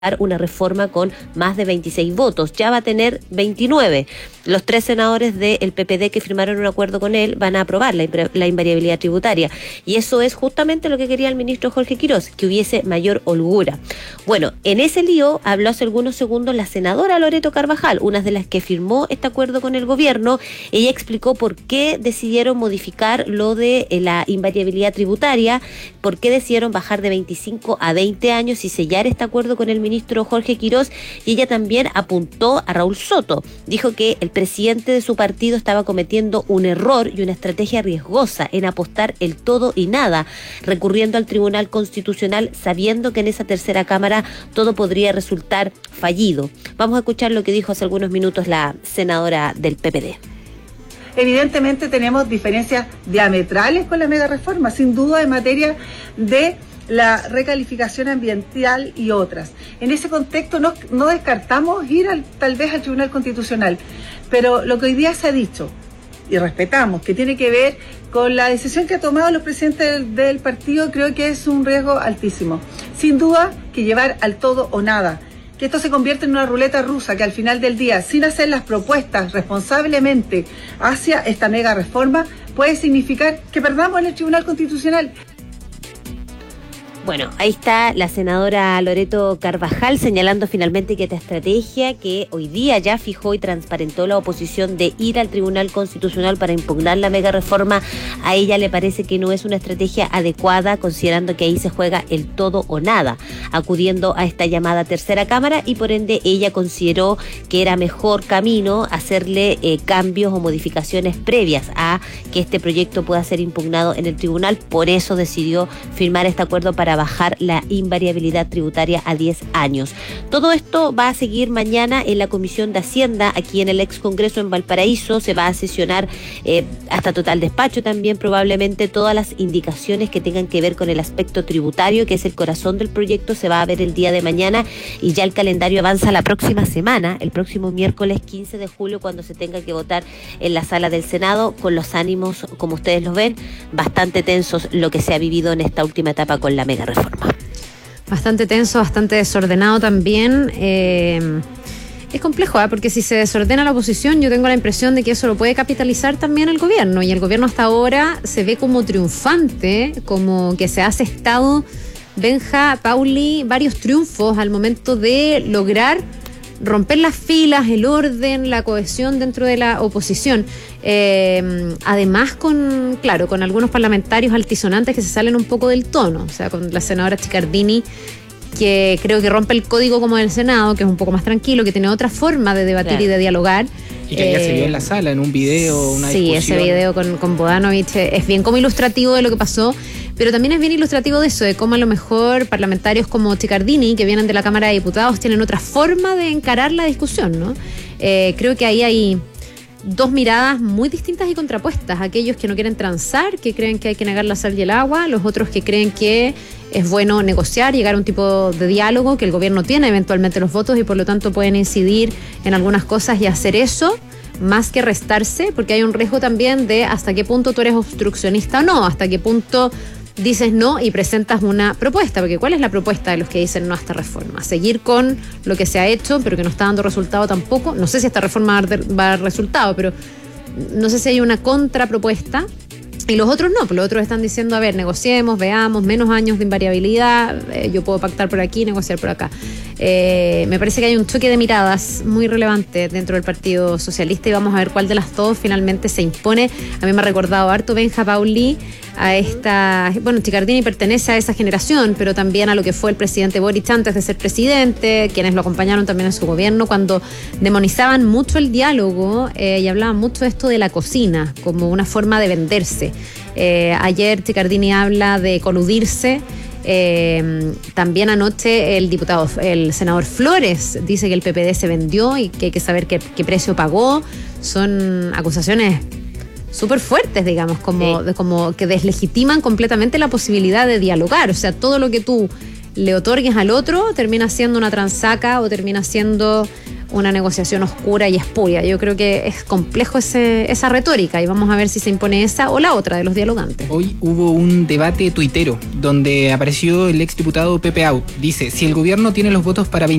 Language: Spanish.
una reforma con más de 26 votos. Ya va a tener 29. Los 3 senadores del PPD que firmaron un acuerdo con él van a aprobar la invariabilidad tributaria. Y eso es justamente lo que quería el ministro Jorge Quirós, que hubiese mayor holgura. Bueno, en ese lío habló hace algunos segundos la senadora Loreto Carvajal, una de las que firmó este acuerdo con el gobierno. Ella explicó por qué decidieron modificar lo de la invariabilidad tributaria, por qué decidieron bajar de 25 a 20 años y sellar este acuerdo con el ministro Jorge Quirós. Y ella también apuntó a Raúl Soto. Dijo que el presidente de su partido estaba cometiendo un error y una estrategia riesgosa en apostar el todo y nada, recurriendo al Tribunal Constitucional sabiendo que en esa tercera cámara todo podría resultar fallido. Vamos a escuchar lo que dijo hace algunos minutos la senadora del PPD. Evidentemente tenemos diferencias diametrales con la mega reforma, sin duda en materia de la recalificación ambiental y otras. En ese contexto no descartamos ir tal vez al Tribunal Constitucional, pero lo que hoy día se ha dicho, y respetamos, que tiene que ver con la decisión que han tomado los presidentes del partido, creo que es un riesgo altísimo. Sin duda que llevar al todo o nada, que esto se convierte en una ruleta rusa, que al final del día, sin hacer las propuestas responsablemente hacia esta mega reforma, puede significar que perdamos en el Tribunal Constitucional. Bueno, ahí está la senadora Loreto Carvajal señalando finalmente que esta estrategia que hoy día ya fijó y transparentó la oposición de ir al Tribunal Constitucional para impugnar la mega reforma, a ella le parece que no es una estrategia adecuada, considerando que ahí se juega el todo o nada, acudiendo a esta llamada tercera cámara, y por ende ella consideró que era mejor camino hacerle cambios o modificaciones previas a que este proyecto pueda ser impugnado en el tribunal. Por eso decidió firmar este acuerdo para bajar la invariabilidad tributaria a 10 años. Todo esto va a seguir mañana en la Comisión de Hacienda, aquí en el ex Congreso en Valparaíso. Se va a sesionar hasta total despacho también, probablemente todas las indicaciones que tengan que ver con el aspecto tributario, que es el corazón del proyecto, se va a ver el día de mañana, y ya el calendario avanza la próxima semana, el próximo miércoles 15 de julio, cuando se tenga que votar en la sala del Senado, con los ánimos, como ustedes los ven, bastante tensos lo que se ha vivido en esta última etapa con la mega reforma. Bastante tenso, bastante desordenado también. Es complejo, porque si se desordena la oposición, yo tengo la impresión de que eso lo puede capitalizar también el gobierno, y el gobierno hasta ahora se ve como triunfante, como que se ha asestado, Benja, Pauli, varios triunfos al momento de lograr romper las filas, el orden, la cohesión dentro de la oposición. Además con algunos parlamentarios altisonantes que se salen un poco del tono, o sea, con la senadora Chicardini, que creo que rompe el código como del Senado, que es un poco más tranquilo, que tiene otra forma de debatir y de dialogar. Y que ayer se vio en la sala, en un video, una discusión. Sí, ese video con Bodanovich es bien como ilustrativo de lo que pasó, pero también es bien ilustrativo de eso, de cómo a lo mejor parlamentarios como Chicardini, que vienen de la Cámara de Diputados, tienen otra forma de encarar la discusión, ¿no? Creo que ahí hay dos miradas muy distintas y contrapuestas. Aquellos que no quieren transar, que creen que hay que negar la sal y el agua, los otros que creen que es bueno negociar, llegar a un tipo de diálogo, que el gobierno tiene eventualmente los votos y por lo tanto pueden incidir en algunas cosas y hacer eso, más que restarse, porque hay un riesgo también de hasta qué punto tú eres obstruccionista o no, hasta qué punto dices no y presentas una propuesta, porque ¿cuál es la propuesta de los que dicen no a esta reforma? Seguir con lo que se ha hecho, pero que no está dando resultado tampoco. No sé si esta reforma va a dar resultado, pero no sé si hay una contrapropuesta. Y los otros no, pues los otros están diciendo, a ver, negociemos, veamos, menos años de invariabilidad, yo puedo pactar por aquí, negociar por acá. Me parece que hay un choque de miradas muy relevante dentro del Partido Socialista, y vamos a ver cuál de las dos finalmente se impone. A mí me ha recordado harto Benja Pauli a esta... Bueno, Chicardini pertenece a esa generación, pero también a lo que fue el presidente Boric antes de ser presidente, quienes lo acompañaron también en su gobierno, cuando demonizaban mucho el diálogo y hablaban mucho de esto de la cocina como una forma de venderse. Ayer Chicardini habla de coludirse. También anoche el senador Flores dice que el PPD se vendió y que hay que saber qué precio pagó. Son acusaciones súper fuertes, digamos, como que deslegitiman completamente la posibilidad de dialogar. O sea, todo lo que tú le otorgues al otro termina siendo una transaca o termina siendo una negociación oscura y espuria. Yo creo que es complejo esa retórica y vamos a ver si se impone esa o la otra de los dialogantes. Hoy hubo un debate tuitero donde apareció el exdiputado Pepe Out. Dice, si el gobierno tiene los votos para